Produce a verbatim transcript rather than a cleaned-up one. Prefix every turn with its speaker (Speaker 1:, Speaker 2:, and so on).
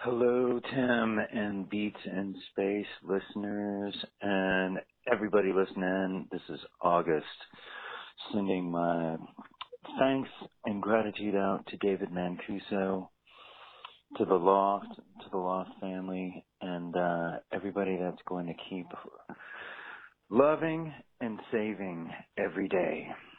Speaker 1: Hello, Tim and Beats in Space listeners and everybody listening. This is August, sending my thanks and gratitude out to David Mancuso, to the Loft, to the Loft family, and uh, everybody that's going to keep loving and saving every day.